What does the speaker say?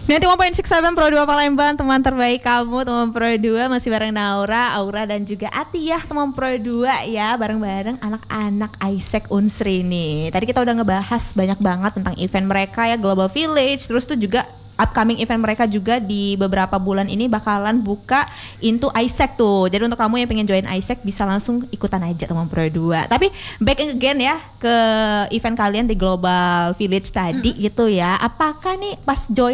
91.67 Pro 2 Palembang, teman terbaik kamu, teman Pro 2 masih bareng Naura, Aura dan juga Atiyah, teman Pro 2 ya, bareng-bareng anak-anak Isaac Unsri nih. Tadi kita udah ngebahas banyak banget tentang event mereka ya, Global Village, terus tuh juga upcoming event mereka juga di beberapa bulan ini bakalan buka Into Isaac tuh. Jadi untuk kamu yang pengen join Isaac bisa langsung ikutan aja teman Pro 2. Tapi back again ya ke event kalian di Global Village tadi gitu ya. Apakah nih pas join